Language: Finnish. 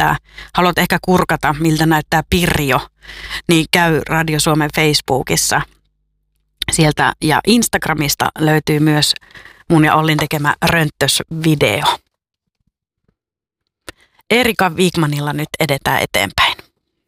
näyttää, haluat ehkä kurkata, miltä näyttää Pirjo, niin käy Radio Suomen Facebookissa. Sieltä ja Instagramista löytyy myös mun ja Ollin tekemä rönttösvideo. Erika Wigmanilla nyt edetään eteenpäin.